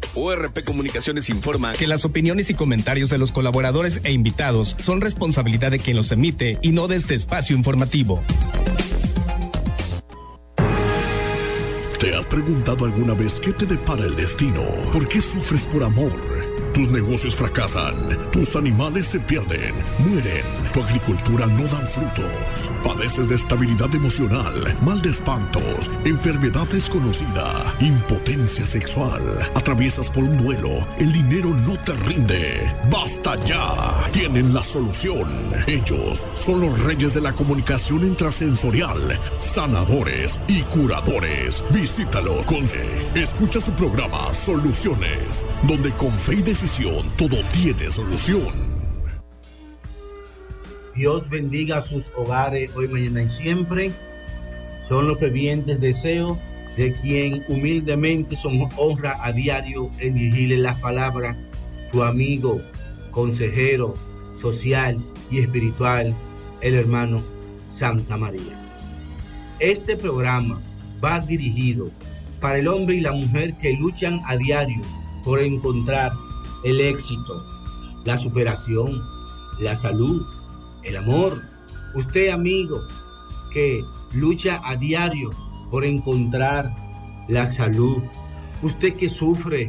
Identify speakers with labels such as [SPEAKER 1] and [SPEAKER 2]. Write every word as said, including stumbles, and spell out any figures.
[SPEAKER 1] O R P Comunicaciones informa
[SPEAKER 2] que las opiniones y comentarios de los colaboradores e invitados son responsabilidad de quien los emite y no de este espacio informativo.
[SPEAKER 3] ¿Te has preguntado alguna vez qué te depara el destino? ¿Por qué sufres por amor? Tus negocios fracasan, tus animales se pierden, mueren, tu agricultura no dan frutos, padeces de estabilidad emocional, mal de espantos, enfermedad desconocida, impotencia sexual, atraviesas por un duelo, el dinero no te rinde. ¡Basta ya! Tienen la solución. Ellos son los reyes de la comunicación intrasensorial, sanadores y curadores. Visítalo con Escucha su programa Soluciones, donde con fe y decisión todo tiene solución.
[SPEAKER 4] Dios bendiga sus hogares hoy, mañana y siempre. Son los fervientes deseos de quien humildemente son honra a diario en dirigirle las palabras, su amigo, consejero social y espiritual, el hermano Santa María. Este programa va dirigido para el hombre y la mujer que luchan a diario por encontrar el éxito, la superación, la salud, el amor. Usted, amigo, que lucha a diario por encontrar la salud. Usted que sufre